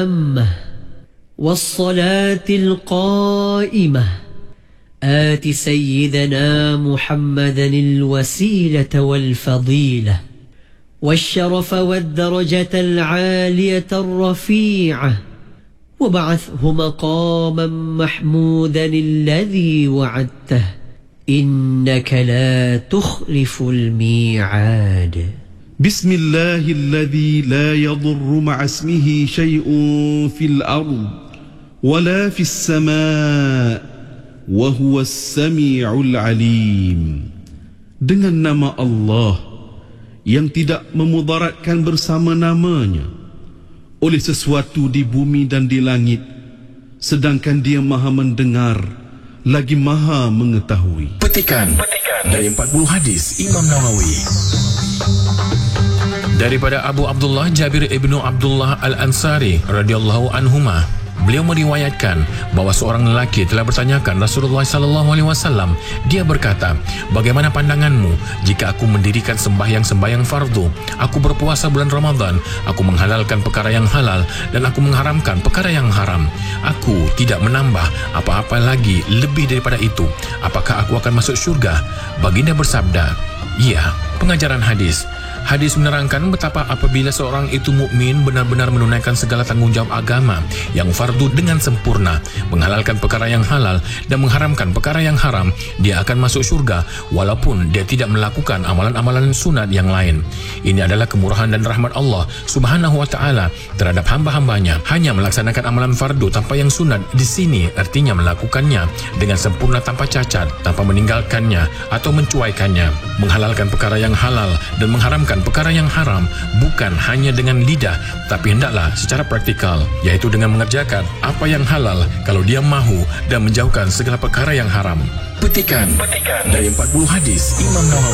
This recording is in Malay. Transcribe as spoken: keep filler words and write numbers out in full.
التامة والصلاة القائمة آت سيدنا محمدا الوسيلة والفضيلة والشرف والدرجة العالية الرفيعة وبعثه مقاما محمودا الذي وعدته إنك لا تخلف الميعاد. بسم الله الذي لا يضر مع اسمه شيء في الأرض ولا في السماء وهو السميع العليم. Dengan nama Allah yang tidak memudaratkan bersama namanya oleh sesuatu di bumi dan di langit, sedangkan Dia Maha mendengar lagi Maha mengetahui. Petikan dari empat puluh hadis Imam Nawawi. Daripada Abu Abdullah Jabir ibnu Abdullah Al-Ansari radhiyallahu anhuma, beliau meriwayatkan bahawa seorang lelaki telah bertanyakan Rasulullah sallallahu alaihi wasallam. Dia berkata, "Bagaimana pandanganmu jika aku mendirikan sembahyang-sembahyang fardu, aku berpuasa bulan Ramadan, aku menghalalkan perkara yang halal dan aku mengharamkan perkara yang haram. Aku tidak menambah apa-apa lagi lebih daripada itu. Apakah aku akan masuk syurga?" Baginda bersabda, "Ya." Pengajaran hadis. Hadis menerangkan betapa apabila seorang itu mukmin benar-benar menunaikan segala tanggungjawab agama yang fardu dengan sempurna, menghalalkan perkara yang halal dan mengharamkan perkara yang haram, dia akan masuk syurga walaupun dia tidak melakukan amalan-amalan sunat yang lain. Ini adalah kemurahan dan rahmat Allah Subhanahu wa taala terhadap hamba-hambanya. Hanya melaksanakan amalan fardu tanpa yang sunat di sini artinya melakukannya dengan sempurna tanpa cacat, tanpa meninggalkannya atau mencuaikannya. Menghalalkan perkara yang halal dan mengharamkan perkara yang haram bukan hanya dengan lidah, tapi hendaklah secara praktikal, yaitu dengan mengerjakan apa yang halal kalau dia mahu dan menjauhkan segala perkara yang haram. Petikan, Petikan. dari empat puluh hadis Imam Nawawi.